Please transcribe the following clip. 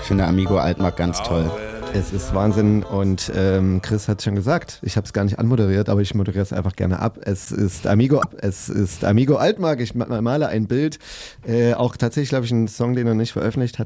finde Amigo Altmark ganz toll. Es ist Wahnsinn und Chris hat schon gesagt, ich habe es gar nicht anmoderiert, aber ich moderiere es einfach gerne ab. Es ist Amigo Altmark, ich male ein Bild, auch tatsächlich, glaube ich, ein Song, den er nicht veröffentlicht hat.